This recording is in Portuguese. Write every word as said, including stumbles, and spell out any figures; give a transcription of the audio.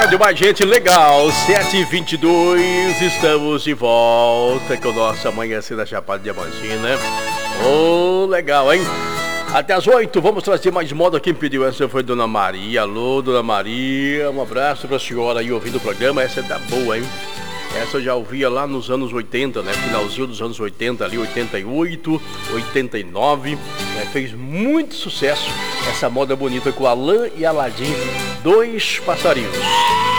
legal demais, gente, legal. sete e vinte e dois, estamos de volta com o nosso Amanhecer da Chapada Diamantina. Oh, legal, hein? Até as oito, vamos trazer mais moda. Quem pediu essa foi Dona Maria. Alô, Dona Maria, um abraço pra senhora aí ouvindo o programa. Essa é da boa, hein? Essa eu já ouvia lá nos anos oitenta, né? Finalzinho dos anos oitenta, ali oitenta e oito, oitenta e nove, né? Fez muito sucesso essa moda bonita com Alain e Aladim, dois passarinhos.